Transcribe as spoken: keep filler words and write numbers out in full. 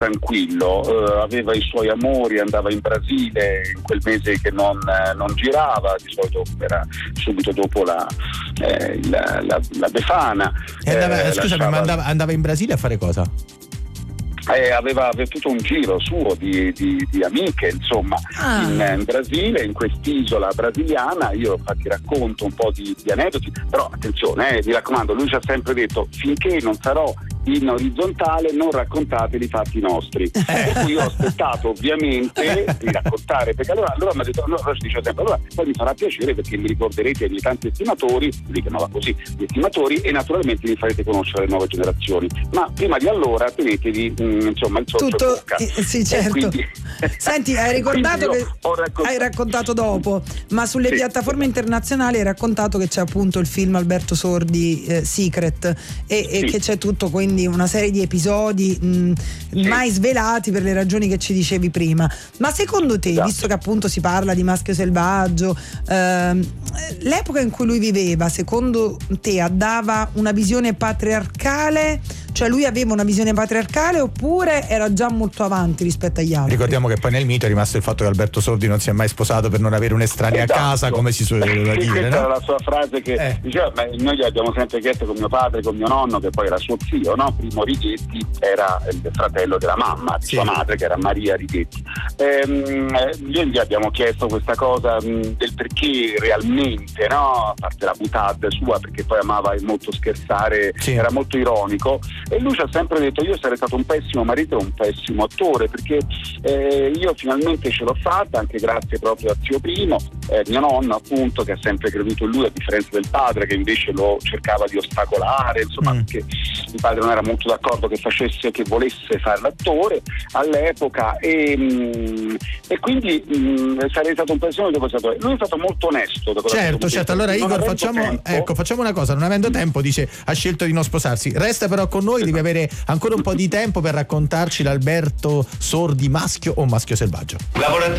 tranquillo, uh, aveva i suoi amori, andava in Brasile in quel mese che non, uh, non girava, di solito era subito dopo la, eh, la, la, la Befana. E andava, eh, scusami, lasciava... ma andava, andava in Brasile a fare cosa? Eh, aveva, aveva tutto un giro suo di, di, di amiche, insomma, ah. in, in Brasile, in quest'isola brasiliana. Io infatti racconto un po' di, di aneddoti, però attenzione, eh, mi raccomando, lui ci ha sempre detto: finché non sarò in orizzontale non raccontate i fatti nostri. Per cui io ho aspettato ovviamente di raccontare, perché allora, allora mi ha detto, allora ci dice sempre, allora poi mi farà piacere perché mi ricorderete i miei tanti estimatori, lui chiamava così gli estimatori, e naturalmente mi farete conoscere le nuove generazioni, ma prima di allora tenetevi mh, insomma il socio tutto in bocca. Eh, sì, certo. Quindi, senti, hai ricordato che raccont- hai raccontato dopo, ma sulle sì. piattaforme internazionali hai raccontato che c'è appunto il film Alberto Sordi, eh, Secret, e, e sì. che c'è tutto, quindi una serie di episodi mh, sì. mai svelati per le ragioni che ci dicevi prima. Ma secondo te, esatto. visto che appunto si parla di Maschio Selvaggio, ehm, l'epoca in cui lui viveva, secondo te addava una visione patriarcale? Cioè lui aveva una visione patriarcale oppure era già molto avanti rispetto agli altri? Ricordiamo che poi nel mito è rimasto il fatto che Alberto Sordi non si è mai sposato per non avere un'estranea esatto. a casa, come si suole dire, questa no? era la sua frase che eh. diceva, ma noi gli abbiamo sempre chiesto con mio padre, con mio nonno, che poi era suo zio, no? Primo Righetti era il fratello della mamma di sì. sua madre, che era Maria Righetti. Ehm, noi gli abbiamo chiesto questa cosa mh, del perché realmente, no? A parte la boutade sua, perché poi amava molto scherzare, sì. era molto ironico, e lui ci ha sempre detto: io sarei stato un pessimo marito e un pessimo attore, perché eh, io finalmente ce l'ho fatta anche grazie proprio a zio Primo, eh, mio nonno appunto, che ha sempre creduto in lui, a differenza del padre che invece lo cercava di ostacolare, insomma, mm. perché il padre non era molto d'accordo che facesse, che volesse fare l'attore all'epoca, e, mh, e quindi mh, sarei stato un pessimo dopo stato. Lui è stato molto onesto. Certo, certo. Allora Igor, facciamo, ecco, facciamo una cosa, non avendo tempo, dice, ha scelto di non sposarsi, resta però con noi, devi avere ancora un po' di tempo per raccontarci l'Alberto Sordi maschio o maschio selvaggio. Laboratorio